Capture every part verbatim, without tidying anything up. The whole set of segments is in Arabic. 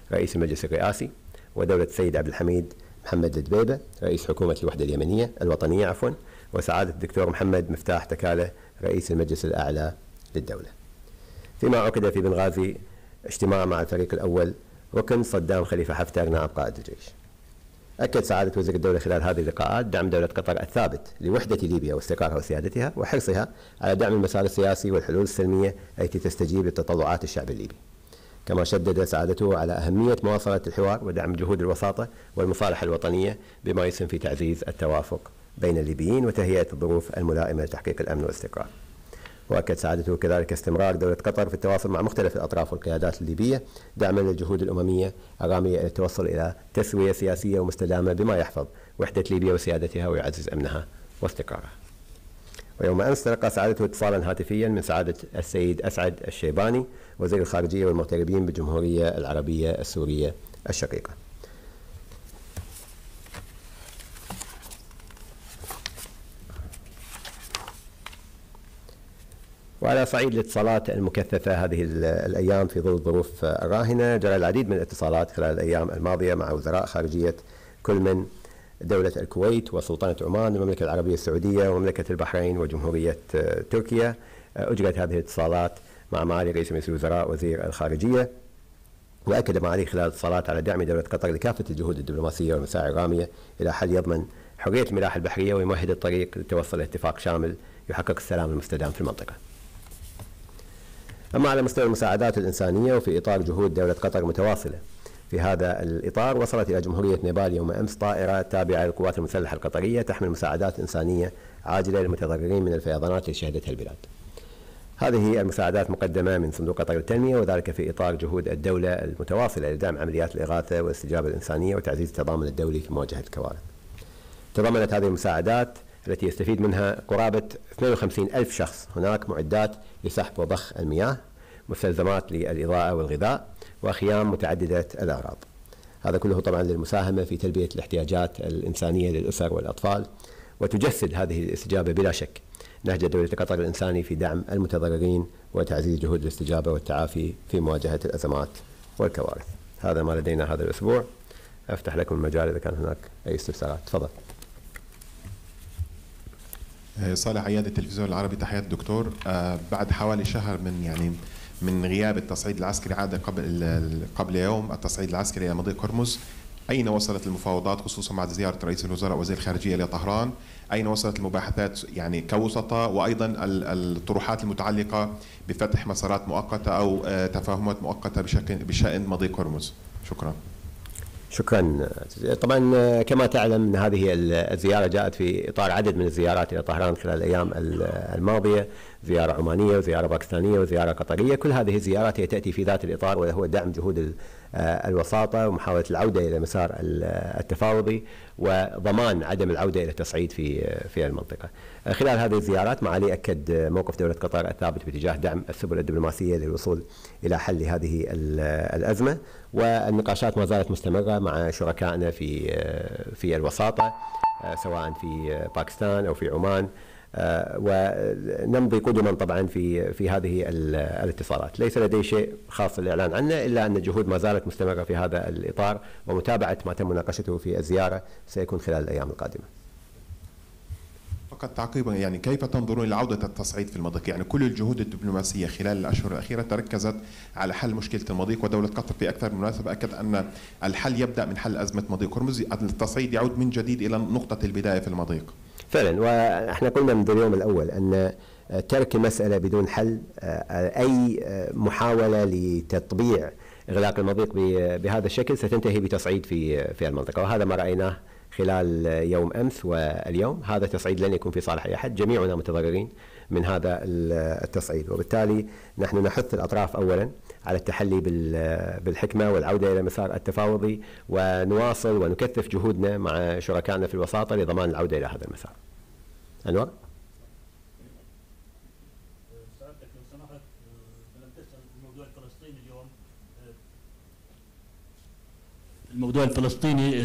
رئيس المجلس الرئاسي، ودولة السيد عبد الحميد محمد الدبيبة رئيس حكومة الوحدة اليمنية الوطنية عفوا، وسعادة الدكتور محمد مفتاح تكالة رئيس المجلس الأعلى للدولة. فيما عقد في بنغازي اجتماع مع الفريق الأول ركن صدام خليفة حفتر نائب قائد الجيش. أكد سعادة وزير الدولة خلال هذه اللقاءات دعم دولة قطر الثابت لوحدة ليبيا واستقرارها وسيادتها، وحرصها على دعم المسار السياسي والحلول السلمية التي تستجيب لتطلعات الشعب الليبي. كما شدد سعادته على أهمية مواصلة الحوار ودعم جهود الوساطة والمصالحة الوطنية بما يسهم في تعزيز التوافق بين الليبيين وتهيئة الظروف الملائمة لتحقيق الأمن والاستقرار. وأكد سعادته كذلك استمرار دولة قطر في التواصل مع مختلف الأطراف والقيادات الليبية دعما للجهود الأممية الرامية إلى التوصل إلى تسوية سياسية ومستدامة بما يحفظ وحدة ليبيا وسيادتها ويعزز أمنها واستقرارها. ويوم أمس تلقى سعادته اتصالا هاتفيا من سعادة السيد أسعد الشيباني وزير الخارجية والمغتربين بالجمهورية العربية السورية الشقيقة. وعلى صعيد الاتصالات المكثفة هذه الأيام في ظل الظروف الراهنة، جرى العديد من الاتصالات خلال الأيام الماضية مع وزراء خارجية كل من دولة الكويت وسلطنة عمان والمملكة العربية السعودية ومملكة البحرين وجمهورية تركيا. أجرت هذه الاتصالات مع معالي رئيس مجلس الوزراء وزير الخارجية، وأكد معالي خلال الاتصالات على دعم دولة قطر لكافة الجهود الدبلوماسية والمساعي الرامية إلى حل يضمن حرية الملاحة البحرية ويمهد الطريق للتوصل لاتفاق شامل يحقق السلام المستدام في المنطقة. أما على مستوى المساعدات الإنسانية وفي إطار جهود دولة قطر متواصلة في هذا الإطار، وصلت إلى جمهورية نيبال يوم أمس طائرة تابعة للقوات المسلحة القطرية تحمل مساعدات إنسانية عاجلة للمتضررين من الفيضانات التي شهدتها البلاد. هذه المساعدات مقدمة من صندوق قطر للتنمية، وذلك في إطار جهود الدولة المتواصلة لدعم عمليات الإغاثة والاستجابة الإنسانية وتعزيز التضامن الدولي في مواجهة الكوارث. تضمنت هذه المساعدات التي يستفيد منها قرابة اثنين وخمسين ألف شخص هناك معدات لسحب وضخ المياه، مستلزمات للإضاءة والغذاء، وخيام متعددة الأغراض. هذا كله طبعا للمساهمة في تلبية الاحتياجات الإنسانية للأسر والأطفال. وتجسد هذه الاستجابة بلا شك نهج دولة قطر الإنساني في دعم المتضررين وتعزيز جهود الاستجابة والتعافي في مواجهة الأزمات والكوارث. هذا ما لدينا هذا الأسبوع. أفتح لكم المجال إذا كان هناك أي استفسارات. تفضل. صالح عياد التلفزيون العربي. تحيات الدكتور. آه بعد حوالي شهر من يعني من غياب التصعيد العسكري عاد قبل قبل يوم التصعيد العسكري الى مضيق هرمز، اين وصلت المفاوضات خصوصا بعد زياره رئيس الوزراء وزير الخارجيه الى طهران؟ اين وصلت المباحثات يعني كوسطاء، وايضا الطروحات المتعلقه بفتح مسارات مؤقته او تفاهمات مؤقته بشكل بشان مضيق هرمز؟ شكرا. شكرا. طبعا كما تعلم ان هذه الزياره جاءت في اطار عدد من الزيارات الى طهران خلال الايام الماضيه، زياره عمانيه وزياره باكستانيه وزياره قطريه. كل هذه الزيارات هي تاتي في ذات الاطار، وهو دعم جهود الوساطه ومحاوله العوده الى مسار التفاوضي وضمان عدم العوده الى التصعيد في في المنطقه. خلال هذه الزيارات معالي اكد موقف دوله قطر الثابت باتجاه دعم السبل الدبلوماسيه للوصول الى حل هذه الازمه، والنقاشات ما زالت مستمره مع شركائنا في في الوساطه سواء في باكستان او في عمان، ونمضي قدما طبعا في في هذه الاتصالات. ليس لدي شيء خاص للاعلان عنه الا ان الجهود ما زالت مستمره في هذا الاطار، ومتابعه ما تم مناقشته في الزياره سيكون خلال الايام القادمه. فقط تعقيبا، يعني كيف تنظرون لعوده التصعيد في المضيق؟ يعني كل الجهود الدبلوماسيه خلال الاشهر الاخيره تركزت على حل مشكله المضيق، ودوله قطر في اكثر من مناسبه اكد ان الحل يبدا من حل ازمه مضيق هرمز، التصعيد يعود من جديد الى نقطه البدايه في المضيق. فعلا، واحنا قلنا من اليوم الاول ان ترك المساله بدون حل، اي محاوله لتطبيع اغلاق المضيق بهذا الشكل ستنتهي بتصعيد في في المنطقه، وهذا ما رايناه خلال يوم امس واليوم. هذا تصعيد لن يكون في صالح اي احد، جميعنا متضررين من هذا التصعيد، وبالتالي نحن نحث الاطراف اولا على التحلي بالحكمه والعوده الى مسار التفاوضي، ونواصل ونكثف جهودنا مع شركائنا في الوساطه لضمان العوده الى هذا المسار. انور؟ سألتك لو سمحت لم تسأل الموضوع الفلسطيني اليوم، الموضوع الفلسطيني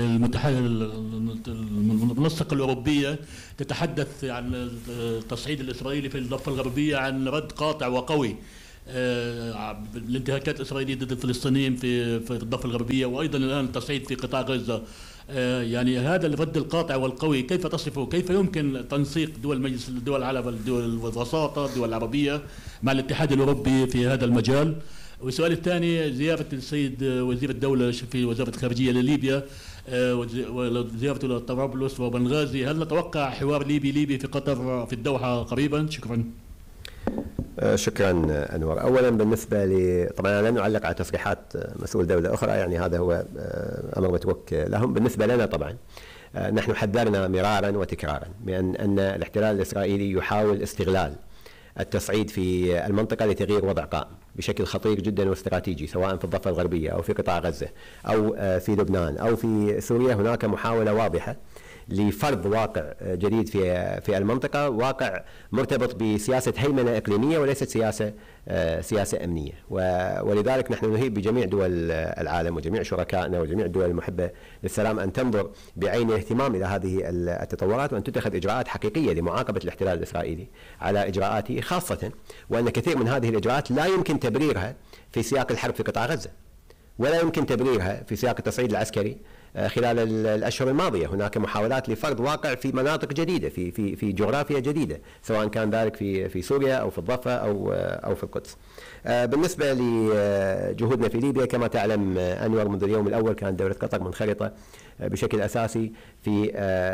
المنسق الأوروبية تتحدث عن التصعيد الإسرائيلي في الضفة الغربية عن رد قاطع وقوي الانتهاكات الإسرائيلية ضد الفلسطينيين في في الضفة الغربية، وأيضا الآن التصعيد في قطاع غزة. يعني هذا الرد القاطع والقوي كيف تصفه؟ كيف يمكن تنسيق دول مجلس الدول العرب، الدول الوساطة، الدول العربية مع الاتحاد الأوروبي في هذا المجال؟ والسؤال الثاني، زيارة السيد وزير الدولة في وزارة الخارجية لليبيا وزيارته لطرابلس وبنغازي، هل نتوقع حوار ليبي ليبي في قطر في الدوحة قريبا؟ شكرا. شكرا أنور. أولا بالنسبة ل طبعا أنا لن أعلق على تصريحات مسؤول دولة أخرى، يعني هذا هو أمر متروك لهم. بالنسبة لنا طبعا نحن حذرنا مرارا وتكرارا بأن أن الاحتلال الإسرائيلي يحاول استغلال التصعيد في المنطقة لتغيير وضع قائم بشكل خطير جدا واستراتيجي، سواء في الضفة الغربية أو في قطاع غزة أو في لبنان أو في سوريا. هناك محاولة واضحة لفرض واقع جديد في في المنطقة، واقع مرتبط بسياسة هيمنة إقليمية وليست سياسة سياسة أمنية. ولذلك نحن نهيب بجميع دول العالم وجميع شركائنا وجميع الدول المحبة للسلام أن تنظر بعين الاهتمام إلى هذه التطورات، وأن تتخذ إجراءات حقيقية لمعاقبة الاحتلال الإسرائيلي على إجراءاته، خاصة وأن كثير من هذه الإجراءات لا يمكن تبريرها في سياق الحرب في قطاع غزة، ولا يمكن تبريرها في سياق التصعيد العسكري خلال الأشهر الماضية. هناك محاولات لفرض واقع في مناطق جديدة في في في جغرافيا جديدة، سواء كان ذلك في في سوريا أو في الضفة أو أو في القدس. بالنسبة لجهودنا في ليبيا، كما تعلم أنور، منذ اليوم الأول كانت دولة قطر منخرطة بشكل أساسي في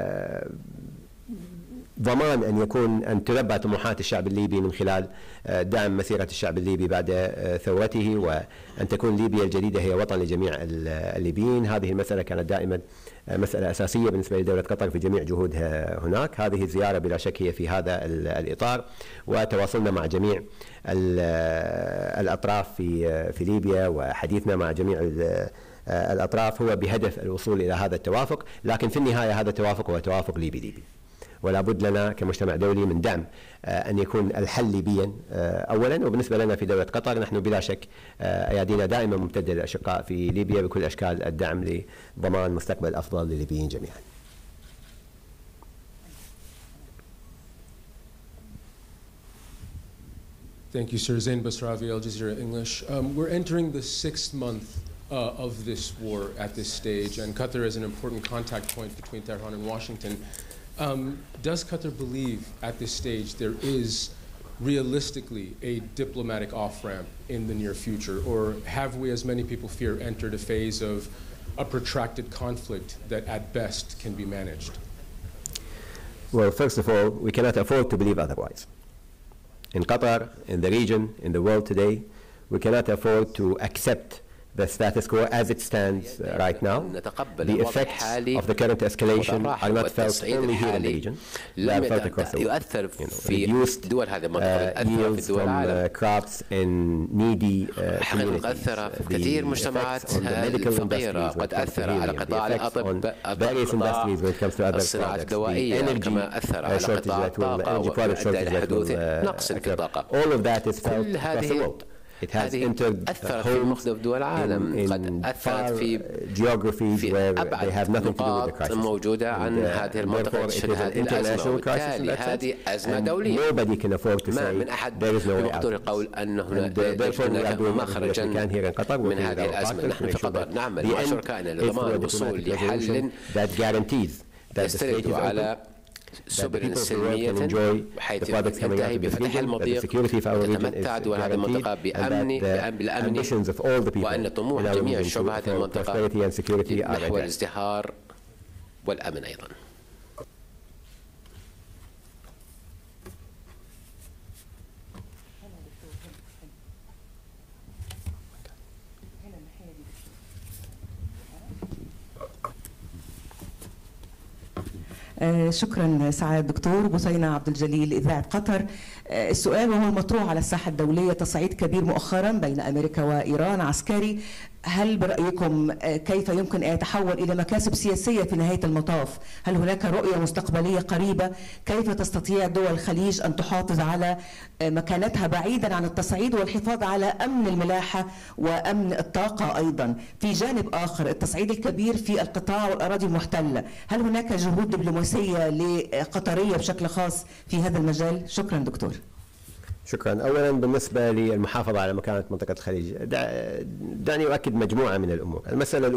ضمان أن يكون أن تلبى طموحات الشعب الليبي من خلال دعم مسيرة الشعب الليبي بعد ثورته، وأن تكون ليبيا الجديدة هي وطن لجميع الليبيين. هذه المسألة كانت دائما مسألة أساسية بالنسبة لدولة قطر في جميع جهودها هناك. هذه الزيارة بلا شك هي في هذا الإطار، وتواصلنا مع جميع الأطراف في في ليبيا وحديثنا مع جميع الأطراف هو بهدف الوصول إلى هذا التوافق. لكن في النهاية هذا التوافق هو توافق ليبي ليبي، ولا بد لنا كمجتمع دولي من دعم أن يكون الحل ليبيا أولا. وبالنسبة لنا في دولة قطر نحن بلا شك أيادينا دائما ممتدة للأشقاء في ليبيا بكل أشكال الدعم لضمان مستقبل أفضل للليبيين جميعا. Thank you, sir. Zain Basravi, Al Jazeera English. Um, we're entering the sixth month uh, of this war at this stage, and Qatar is an important contact point between Tehran and Washington. Um, does Qatar believe at this stage there is realistically a diplomatic off-ramp in the near future, or have we, as many people fear, entered a phase of a protracted conflict that at best can be managed? Well, first of all, we cannot afford to believe otherwise. In Qatar, in the region, in the world today, we cannot afford to accept the status quo as it stands uh, right now. The effects of the current escalation are not felt only here in the region, they are felt across the world. You know, reduced uh, yields from uh, crops in needy uh, communities. Uh, the effects on the medical industries when it comes to healing, the effects on various industries when it comes to other products, the energy uh, shortage that will, energy product shortage that will uh, occur. All of that is felt across the world. It has entered homes in, in far geographies where they have nothing to do with the crisis. موجودة عن هذه المنطقة تشهد هذه الأزمة، وبالتالي هذه أزمة دولية. Nobody can afford to say there is no way out. يقول أن هناك مخرجا من هذه الأزمة. نحن في قطر نعمل مع شركائنا لضمان الوصول لحل يستند على سبل سلمية حيث ينتهي بفتح المضيق وتتمتع دول هذه المنطقة بأمن بالأمن، وأن طموح جميع الشعوب هذه المنطقة نحو الازدهار والأمن أيضا. شكرا سعادة الدكتور بثينة عبد الجليل إذاعة قطر. السؤال وهو المطروح على الساحة الدولية، تصعيد كبير مؤخرا بين أمريكا وإيران عسكري، هل برأيكم كيف يمكن أن يتحول إلى مكاسب سياسية في نهاية المطاف؟ هل هناك رؤية مستقبلية قريبة؟ كيف تستطيع دول الخليج أن تحافظ على مكانتها بعيدا عن التصعيد والحفاظ على أمن الملاحة وأمن الطاقة أيضا؟ في جانب آخر التصعيد الكبير في القطاع والأراضي المحتلة، هل هناك جهود دبلوماسية لقطرية بشكل خاص في هذا المجال؟ شكرا دكتور. شكرا. أولا بالنسبة للمحافظة على مكانة منطقة الخليج، دعني أؤكد مجموعة من الأمور. المسألة الأولى